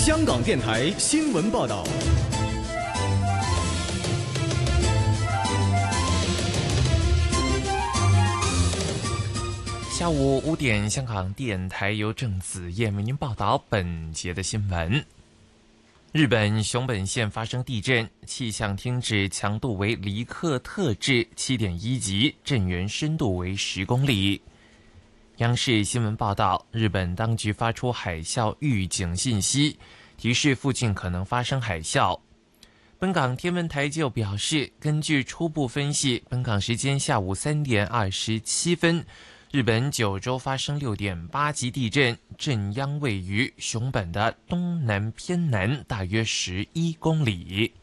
香港电台新闻报道。 下午5点，香港电台由郑子燕为您报道本节的新闻。日本熊本县发生地震，气象厅指强度为黎克特制 7.1 级，震源深度为10公里。央视新闻报道，日本当局发出海啸预警信息，提示附近可能发生海啸。本港天文台就表示，根据初步分析，本港时间下午3点27分，日本九州发生6.8级地震，震央位于熊本的东南偏南大约11公里。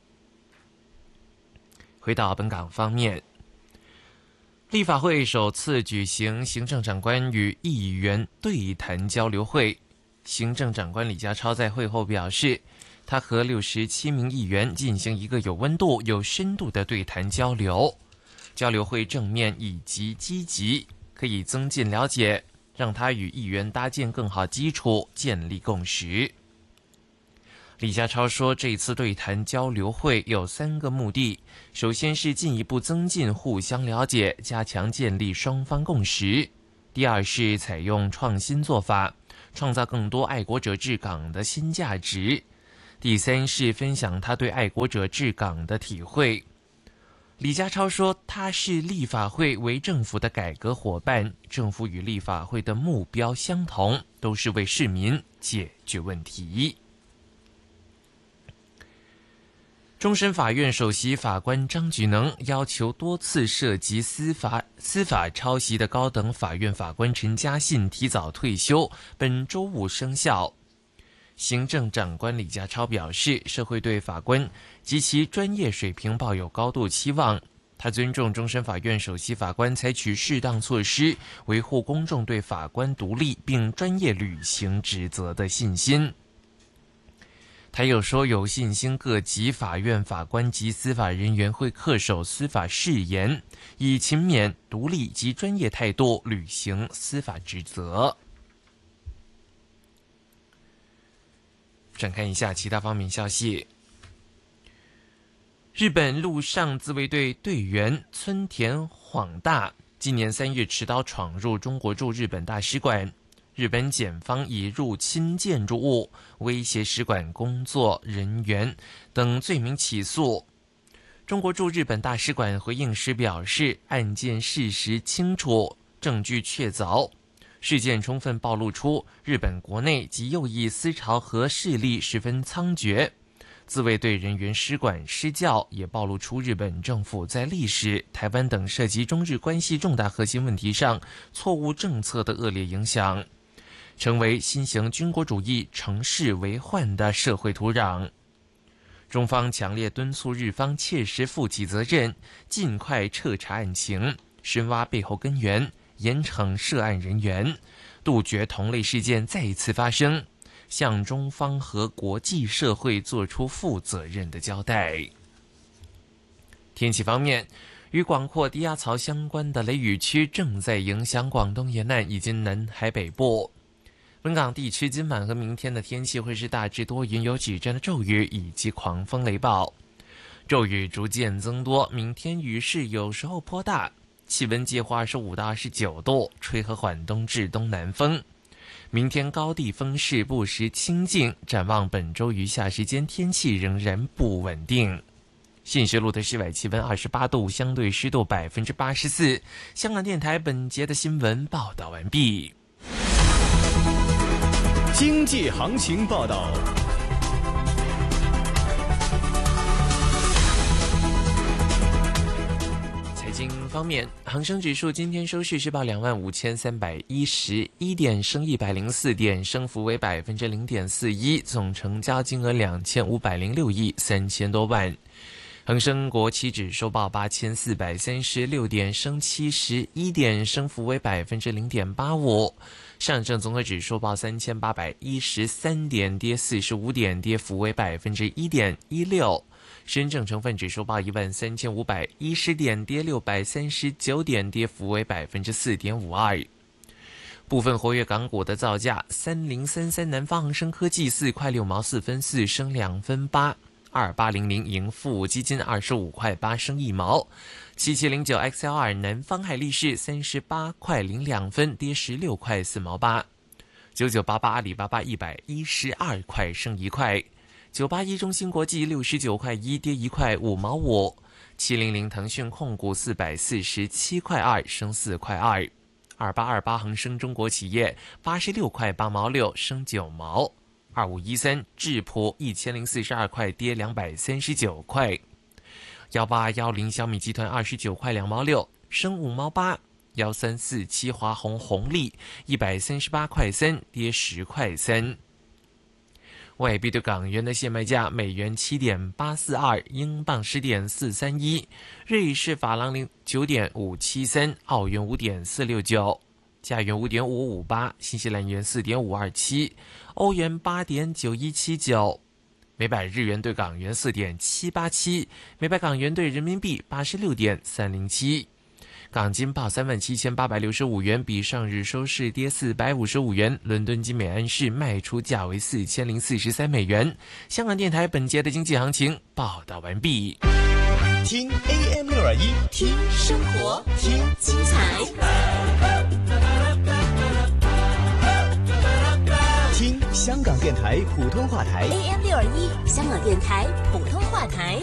回到本港方面，立法会首次举行行政长官与议员对谈交流会，行政长官李家超在会后表示，他和67名议员进行一个有温度、有深度的对谈交流，交流会正面以及积极，可以增进了解，让他与议员搭建更好基础，建立共识。李家超说，这次对谈交流会有3个目的，首先是进一步增进互相了解，加强建立双方共识；第二是采用创新做法，创造更多爱国者治港的新价值；第三是分享他对爱国者治港的体会。李家超说，他是立法会为政府的改革伙伴，政府与立法会的目标相同，都是为市民解决问题。终审法院首席法官张举能要求多次涉及司法抄袭的高等法院法官陈嘉信提早退休，本周五生效。行政长官李家超表示，社会对法官及其专业水平抱有高度期望，他尊重终审法院首席法官采取适当措施，维护公众对法官独立并专业履行职责的信心。他又说，有信心各级法院法官及司法人员会恪守司法誓言，以勤勉、独立及专业态度履行司法职责。转看一下其他方面消息。日本陆上自卫队队员村田晃大今年3月持刀闯入中国驻日本大使馆，日本检方以入侵建筑物、威胁使馆工作人员等罪名起诉。中国驻日本大使馆回应时表示，案件事实清楚，证据确凿，事件充分暴露出日本国内及右翼思潮和势力十分猖獗，自卫队人员失管失教，也暴露出日本政府在历史、台湾等涉及中日关系重大核心问题上错误政策的恶劣影响，成为新型军国主义乘势为患的社会土壤。中方强烈敦促日方切实负起责任，尽快彻查案情，深挖背后根源，严惩涉案人员，杜绝同类事件再一次发生，向中方和国际社会做出负责任的交代。天气方面，与广阔低压槽相关的雷雨区正在影响广东沿岸以及南海北部。本港地区今晚和明天的天气会是大致多云，有几阵的骤雨以及狂风雷暴，骤雨逐渐增多，明天雨势有时候颇大，气温介乎25到29度，吹和缓东至东南风。明天高地风势不时清劲，展望本周余下时间天气仍然不稳定。信息录的室外气温28度，相对湿度84%。香港电台本节的新闻报道完毕。 经济行情报道。 财经方面，恒生指数今天收市是报25,311点，升104点，升幅为0.41%，总成交金额2506亿3000多万。恒生国企指数报8436点，升71点，升幅为0.85%。上证综合指数报3813点，跌45点，跌幅为1.16%。深证成分指数报13510点，跌639点，跌幅为4.52%。 部分活跃港股的造价：3033南方恒生科技4块6毛4分4升2分8，2800盈富基金25块8升1毛，7709 XLR 南方海力士38块02分跌16块4毛8，9988阿里巴巴112块升1块，981中芯国际69块1跌1块5毛5，700腾讯控股447块2升4块2，2828恒生中国企业86块8毛6升9毛，2513智普1042块跌239块，1810小米集团29块2毛6升5毛8，1347华虹红利138块3跌10块3。外币对港元的现卖价：美元7.842，英镑10.431，瑞士法郎9.573，澳元5.469，加元5.558，新西兰元4.527，欧元8.9179，每百日元对港元4.787，每百港元对人民币86.307。港金报37,865元，比上日收市跌455元。伦敦金每安士卖出价为4043美元。香港电台本节的经济行情报道完毕。 听 AM621， 听生活，听精彩， 听香港电台普通话台 AM621，香港电台普通话台。